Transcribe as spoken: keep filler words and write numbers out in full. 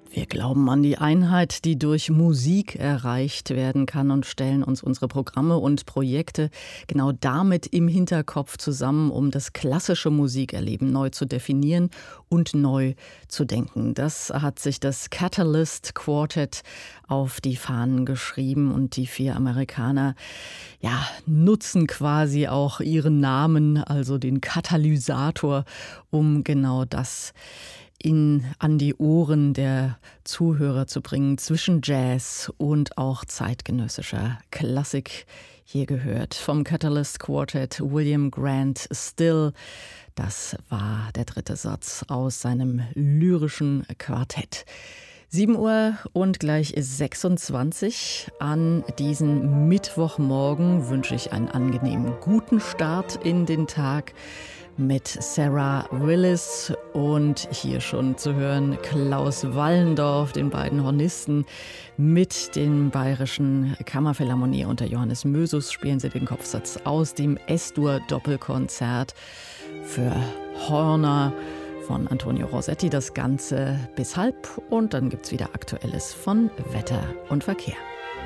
Wir glauben an die Einheit, die durch Musik erreicht werden kann und stellen uns unsere Programme und Projekte genau damit im Hinterkopf zusammen, um das klassische Musikerleben neu zu definieren und neu zu denken. Das hat sich das Catalyst Quartet auf die Fahnen geschrieben und die vier Amerikaner, ja, nutzen quasi auch ihren Namen, also den Katalysator, um genau das in, an die Ohren der Zuhörer zu bringen, zwischen Jazz und auch zeitgenössischer Klassik. Hier gehört vom Catalyst Quartet William Grant Still. Das war der dritte Satz aus seinem lyrischen Quartett. sieben Uhr und gleich sechsundzwanzig. An diesem Mittwochmorgen wünsche ich einen angenehmen guten Start in den Tag mit Sarah Willis und hier schon zu hören Klaus Wallendorf, den beiden Hornisten. Mit dem Bayerischen Kammerphilharmonie unter Johannes Mösus spielen sie den Kopfsatz aus dem Es-Dur-Doppelkonzert für Horner von Antonio Rossetti. Das Ganze bis halb und dann gibt's wieder Aktuelles von Wetter und Verkehr.